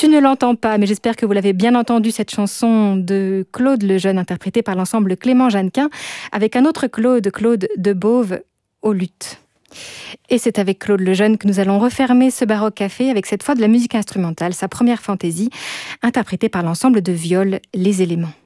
Tu ne l'entends pas, mais j'espère que vous l'avez bien entendu, cette chanson de Claude Lejeune, interprétée par l'ensemble Clément Jeannequin, avec un autre Claude, Claude Debove, au luth. Et c'est avec Claude Lejeune que nous allons refermer ce baroque café avec cette fois de la musique instrumentale, sa première fantaisie, interprétée par l'ensemble de Viol Les Éléments.